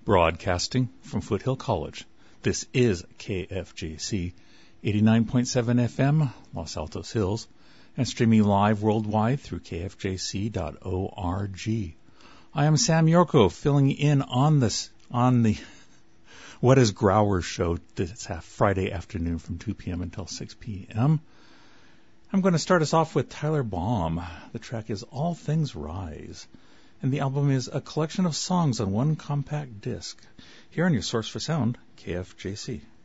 Broadcasting from Foothill College, this is KFJC 89.7 FM, Los Altos Hills, and streaming live worldwide through kfjc.org. I am Sam Yorko, filling in on the What is Grauer show this Friday afternoon from 2 p.m. until 6 p.m. I'm going to start us off with Tyler Baum. The track is All Things Rise, and the album is a collection of songs on one compact disc. Here on your source for sound, KFJC.